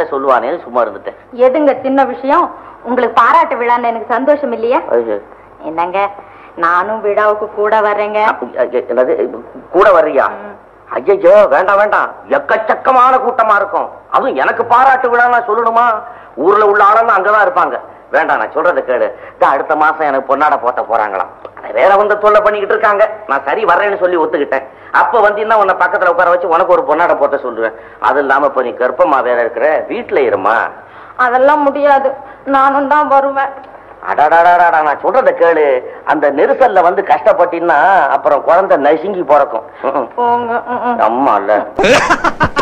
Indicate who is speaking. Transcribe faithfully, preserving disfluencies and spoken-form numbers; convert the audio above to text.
Speaker 1: சொல்லுவானேன்னு சும்மா இருந்துட்டேன்.
Speaker 2: எதுங்க சின்ன விஷயம்? உங்களுக்கு பாராட்டு விழான்னு எனக்கு சந்தோஷம் இல்லையா? என்னங்க, நானும் விழாவுக்கு கூட வர்றேங்க.
Speaker 1: என்னது கூட வர்றியா? ஐயோ வேண்டாம் வேண்டாம், எக்கச்சக்கமான கூட்டமா இருக்கும். அதுவும் எனக்கு பாராட்டு விழா நான் சொல்லணுமா? ஊர்ல உள்ள ஆளெல்லாம் அங்கதான் இருப்பாங்க. வேண்டாம், நான் சொல்றதை கேளு. அடுத்த மாசம் எனக்கு பொன்னாட போட்ட போறாங்களாம். வேற வந்து தொல்லை பண்ணிக்கிட்டு இருக்காங்க. நான் சரி வர்றேன்னு சொல்லி ஒத்துக்கிட்டேன். அப்ப வந்தீங்கன்னா உன்னை பக்கத்துல உட்கார வச்சு உனக்கு ஒரு பொன்னாட போட்ட சொல்லுவேன். அது இல்லாம இப்ப நீ கர்ப்பமா வேற இருக்கிற, வீட்டுல இருமா.
Speaker 2: அதெல்லாம் முடியாது, நானும் தான் வருவேன்.
Speaker 1: அடாடாடாடா, நான் சொல்றதை கேளு. அந்த நெரிசல்ல வந்து கஷ்டப்பட்டீங்கன்னா அப்புறம் குழந்தை நசுங்கி பிறக்கும்.
Speaker 2: போங்க.
Speaker 1: அம்மா இல்ல